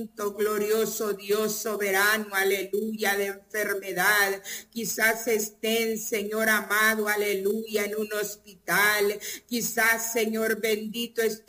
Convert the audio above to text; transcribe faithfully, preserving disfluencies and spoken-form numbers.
glorioso Dios soberano, aleluya, de enfermedad. Quizás estén, Señor amado, aleluya, en un hospital. Quizás, Señor bendito, estén